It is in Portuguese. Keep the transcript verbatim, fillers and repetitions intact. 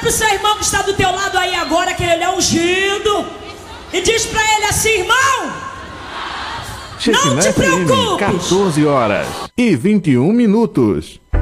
pro seu irmão que está do teu lado aí agora, que ele é ungido, e diz pra ele assim: irmão, não te preocupes. quatorze horas e vinte e um minutos.